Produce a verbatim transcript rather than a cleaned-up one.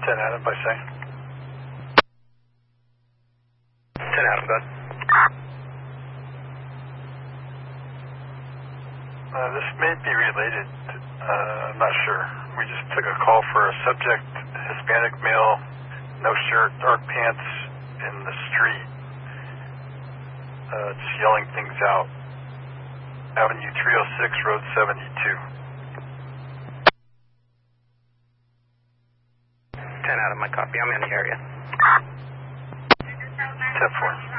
ten Adam, by say. ten Adam, go ahead. Uh, this may be related. Uh, I'm not sure. We just took a call for a subject, Hispanic male, no shirt, dark pants, in the street. Uh, just yelling things out. Avenue three oh six, Road seventy-two. ten Adam, my copy. I'm in the area. ten four.